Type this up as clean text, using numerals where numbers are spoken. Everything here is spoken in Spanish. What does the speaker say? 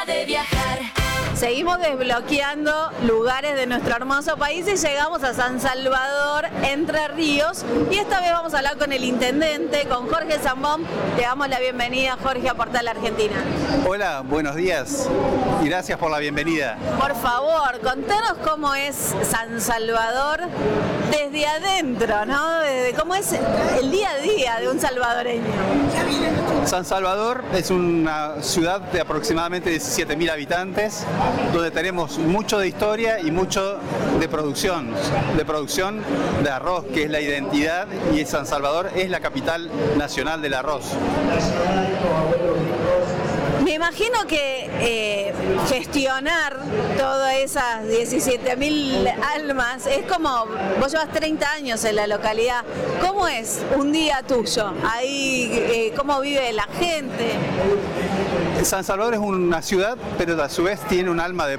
de viajar. Seguimos desbloqueando lugares de nuestro hermoso país y llegamos a San Salvador, Entre Ríos, y esta vez vamos a hablar con el intendente, con Jorge Zambón. Le damos la bienvenida, Jorge, a Portal Argentina. Hola, buenos días y gracias por la bienvenida. Por favor, contanos cómo es San Salvador desde adentro, ¿no? ¿Cómo es el día a día de un salvadoreño? San Salvador es una ciudad de aproximadamente 17.000 habitantes, donde tenemos mucho de historia y mucho de producción de arroz, que es la identidad, y San Salvador es la capital nacional del arroz. Me imagino que gestionar todas esas 17.000 almas es como, vos llevas 30 años en la localidad, ¿cómo es un día tuyo? Ahí, ¿cómo vive la gente? San Salvador es una ciudad, pero a su vez tiene un alma de